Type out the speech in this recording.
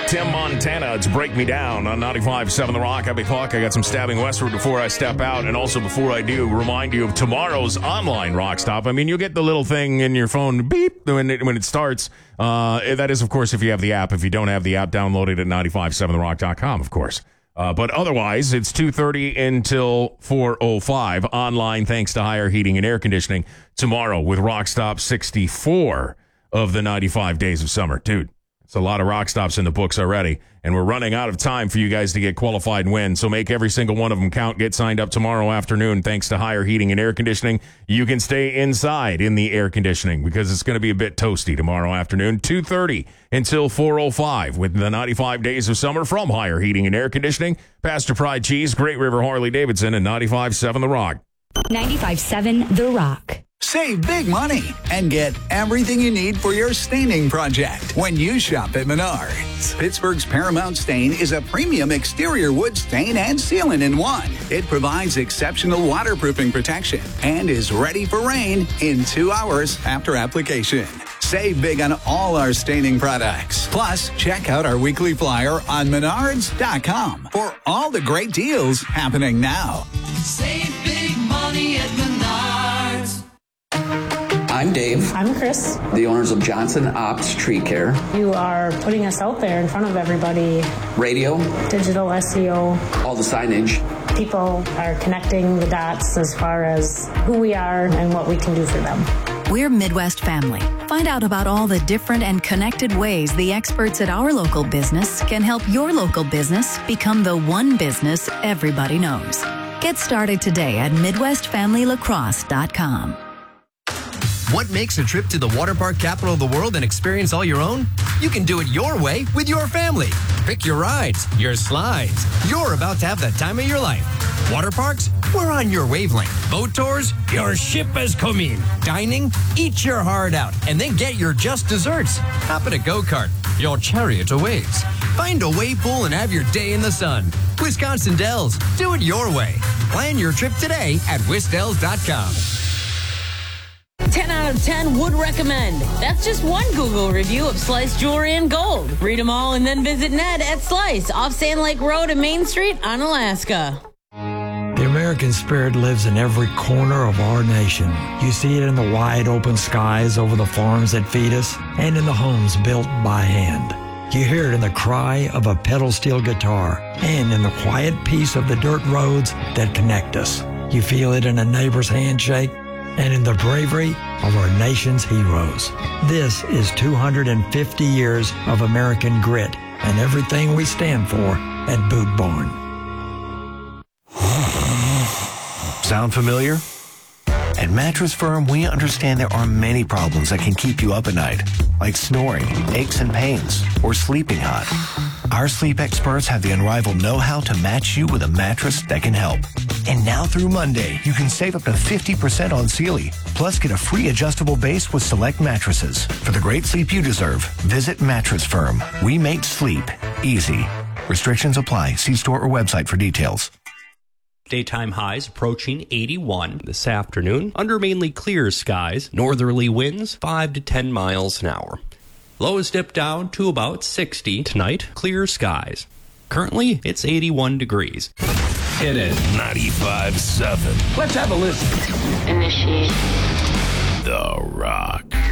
Tim Montana, it's Break Me Down on 95.7 The Rock. Happy Clock. I got some stabbing westward before I step out. And also before I do, remind you of tomorrow's online Rock Stop. I mean, you'll get the little thing in your phone, beep, when it starts. That is, of course, if you have the app. If you don't have the app, download it at 957therock.com, of course. But otherwise, it's 2:30 until 4:05 online, thanks to Higher Heating and Air Conditioning. Tomorrow with Rock Stop 64 of the 95 Days of Summer. Dude. It's a lot of rock stops in the books already, and we're running out of time for you guys to get qualified and win. So make every single one of them count. Get signed up tomorrow afternoon. Thanks to Higher Heating and Air Conditioning, you can stay inside in the air conditioning because it's going to be a bit toasty tomorrow afternoon. 2:30 until 4:05 with the 95 Days of Summer from Higher Heating and Air Conditioning. Pastor Pride Cheese, Great River Harley Davidson, and 95.7 The Rock. 95.7 The Rock. Save big money and get everything you need for your staining project when you shop at Menards. Pittsburgh's Paramount Stain is a premium exterior wood stain and sealant in one. It provides exceptional waterproofing protection and is ready for rain in 2 hours after application. Save big on all our staining products. Plus, check out our weekly flyer on Menards.com for all the great deals happening now. Save big money at Menards. I'm Dave. I'm Chris. The owners of Johnson Ops Tree Care. You are putting us out there in front of everybody. Radio. Digital SEO. All the signage. People are connecting the dots as far as who we are and what we can do for them. We're Midwest Family. Find out about all the different and connected ways the experts at our local business can help your local business become the one business everybody knows. Get started today at MidwestFamilyLacrosse.com. What makes a trip to the water park capital of the world an experience all your own? You can do it your way with your family. Pick your rides, your slides. You're about to have the time of your life. Water parks? We're on your wavelength. Boat tours? Your ship has come in. Dining? Eat your heart out and then get your just desserts. Hop in a go-kart. Your chariot awaits. Find a wave pool and have your day in the sun. Wisconsin Dells. Do it your way. Plan your trip today at wisdells.com. 10 out of 10 would recommend. That's just one Google review of Slice Jewelry and Gold. Read them all and then visit Ned at Slice off Sand Lake Road and Main Street on Alaska. The American spirit lives in every corner of our nation. You see it in the wide open skies over the farms that feed us and in the homes built by hand. You hear it in the cry of a pedal steel guitar and in the quiet peace of the dirt roads that connect us. You feel it in a neighbor's handshake and in the bravery of our nation's heroes. This is 250 years of American grit and everything we stand for at Boot Barn. Sound familiar? At Mattress Firm, we understand there are many problems that can keep you up at night, like snoring, aches and pains, or sleeping hot. Our sleep experts have the unrivaled know-how to match you with a mattress that can help. And now through Monday, you can save up to 50% on Sealy, plus get a free adjustable base with select mattresses. For the great sleep you deserve, visit Mattress Firm. We make sleep easy. Restrictions apply. See store or website for details. Daytime highs approaching 81 this afternoon under mainly clear skies. Northerly winds 5 to 10 miles an hour. Lows dip down to about 60 tonight. Clear skies. Currently, it's 81 degrees. Hit it. 95.7. Let's have a listen. Initiate. The Rock.